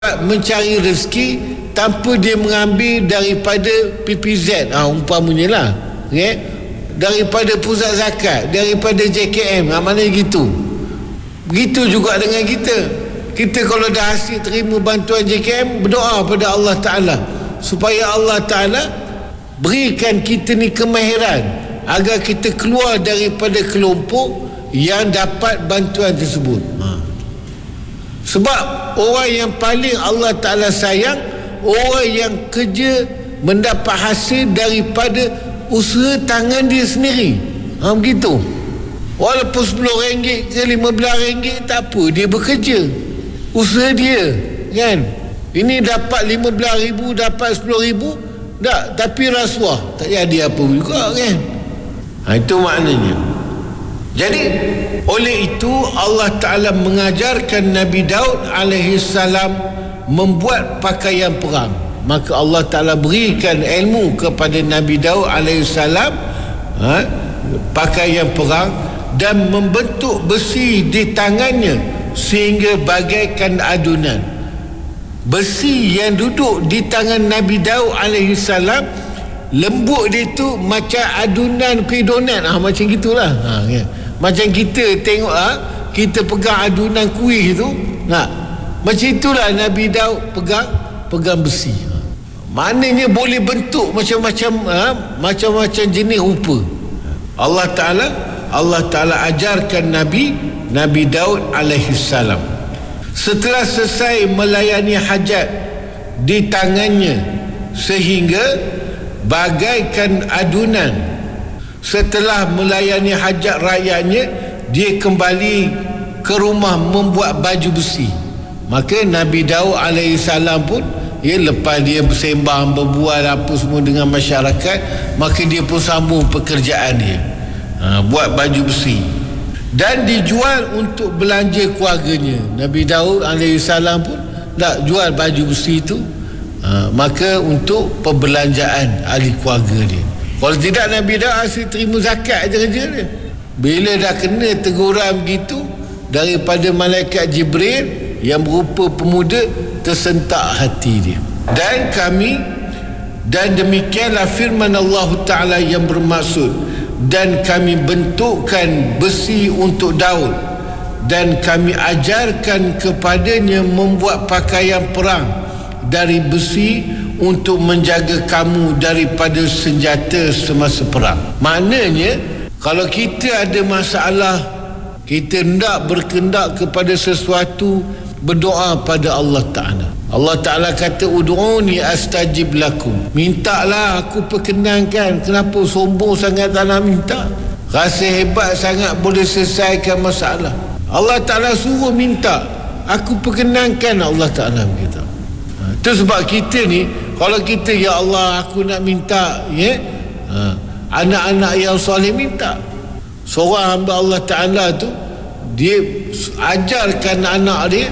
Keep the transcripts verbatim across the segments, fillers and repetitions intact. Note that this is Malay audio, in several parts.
mencari rezeki tanpa dia mengambil daripada P P Z, ah, umpamanya lah, okay? Daripada pusat zakat, daripada J K M, ah, mana gitu. Begitu juga dengan kita. Kita kalau dah hasil terima bantuan J K M, berdoa pada Allah Ta'ala supaya Allah Ta'ala berikan kita ni kemahiran agar kita keluar daripada kelompok yang dapat bantuan tersebut. ha. Sebab orang yang paling Allah Ta'ala sayang, orang yang kerja mendapat hasil daripada usaha tangan dia sendiri. Ha, begitu. Walaupun sepuluh ringgit ke lima belas ringgit, tak apa, dia bekerja, usaha dia, kan. Ini dapat lima belas ribu, dapat sepuluh ribu, tak, tapi rasuah tak jadi apa juga, kan. Ha, itu maknanya. Jadi oleh itu Allah Ta'ala mengajarkan Nabi Daud alaihi salam membuat pakaian perang. Maka Allah Ta'ala berikan ilmu kepada Nabi Daud alaihi salam, ha, pakaian perang, dan membentuk besi di tangannya sehingga bagaikan adunan. Besi yang duduk di tangan Nabi Daud alaihi salam, lembut dia tu macam adunan kuih donat, ah, macam gitulah. Ha, ya. Macam kita tengok, ah, kita pegang adunan kuih tu, nah, macam itulah Nabi Daud pegang pegang besi. Ha. Maknanya boleh bentuk macam-macam, ha, macam-macam jenis rupa. Allah Ta'ala Allah Ta'ala ajarkan Nabi Nabi Daud alaihi salam. Setelah selesai melayani hajat di tangannya sehingga bagaikan adunan, setelah melayani hajat rakyatnya, dia kembali ke rumah membuat baju besi. Maka Nabi Daud alaihi salam pun, ya, lepas dia bersembang, berbual apa semua dengan masyarakat, maka dia pun sambung pekerjaan dia, ha, buat baju besi, dan dijual untuk belanja keluarganya. Nabi Daud alaihi salam pun tak jual baju besi itu, ha, maka untuk perbelanjaan ahli keluarga dia. Kalau tidak, Nabi Daud asyik terima zakat je kerja dia. Bila dah kena teguran begitu daripada malaikat Jibril yang berupa pemuda, tersentak hati dia. Dan kami dan demikianlah firman Allah Ta'ala yang bermaksud, dan kami bentukkan besi untuk Daud, dan kami ajarkan kepadanya membuat pakaian perang dari besi untuk menjaga kamu daripada senjata semasa perang. Maknanya, kalau kita ada masalah, kita hendak berkendak kepada sesuatu, berdoa pada Allah Ta'ala. Allah Ta'ala kata, ud'uni astajib lakum. Mintalah aku perkenankan. Kenapa sombong sangat tak nak minta? Rasa hebat sangat boleh selesaikan masalah. Allah Ta'ala suruh minta, aku perkenankan. Allah Ta'ala berkata. Itu sebab kita ni, kalau kita, ya Allah aku nak minta, ya, ha, anak-anak yang soleh minta. Seorang hamba Allah Ta'ala tu, dia ajarkan anak dia,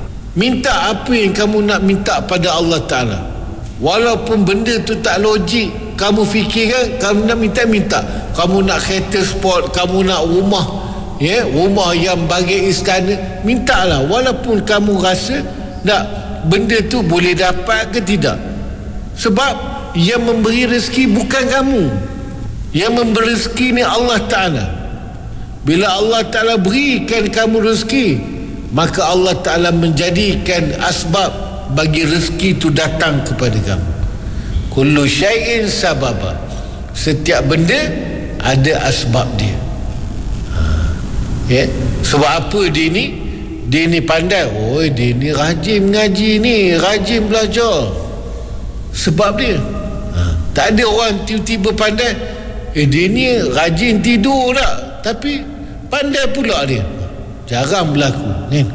minta apa yang kamu nak minta pada Allah Ta'ala. Walaupun benda tu tak logik, kamu fikirkan, kamu nak minta, minta. Kamu nak kereta sport, kamu nak rumah, ya, rumah yang bagai istana, mintalah. Walaupun kamu rasa tak, benda tu boleh dapat ke tidak. Sebab yang memberi rezeki bukan kamu, yang memberi rezeki ni Allah Ta'ala. Bila Allah Ta'ala berikan kamu rezeki, maka Allah Ta'ala menjadikan asbab bagi rezeki itu datang kepada kamu. Kullu syai'in sababa. Setiap benda ada asbab dia. Ha. Ya? Sebab apa dia ni? Dia ni pandai. Oh, dia ni rajin mengaji ni, rajin belajar. Sebab dia. Ha. Tak ada orang tiba-tiba pandai. Eh, dia ni rajin tidur tak, tapi pandai pula dia. Jarang berlaku, kan?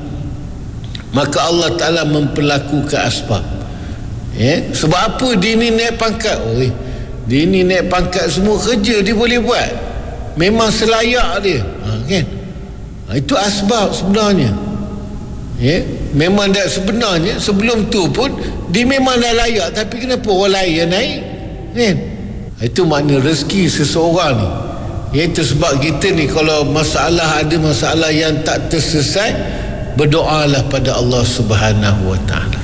Maka Allah Ta'ala memperlakukan asbab. Ya? Sebab apa dia ni naik pangkat? Oh, dia ni naik pangkat, semua kerja dia boleh buat. Memang selayak dia, ha, kan? Ha, itu asbab sebenarnya. Ya? Memang tak, sebenarnya sebelum tu pun dia memang dah layak, tapi kenapa orang lain yang naik, kan? Itu makna rezeki seseorang ni. Iaitu sebab kita ni, kalau masalah, ada masalah yang tak terselesai, berdoalah pada Allah Subhanahu Wa Ta'ala.